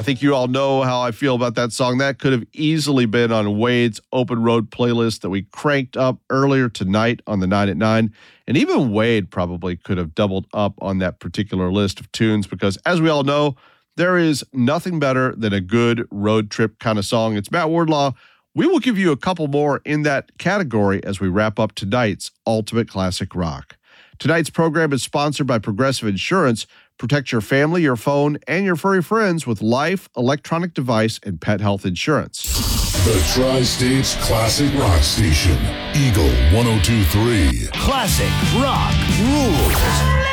think you all know how I feel about that song. That could have easily been on Wade's Open Road playlist that we cranked up earlier tonight on the 9 at 9. And even Wade probably could have doubled up on that particular list of tunes because, as we all know, there is nothing better than a good road trip kind of song. It's Matt Wardlaw. We will give you a couple more in that category as we wrap up tonight's Ultimate Classic Rock. Tonight's program is sponsored by Progressive Insurance. Protect your family, your phone, and your furry friends with life, electronic device, and pet health insurance. The Tri-States Classic Rock Station, Eagle 102.3. Classic Rock rules.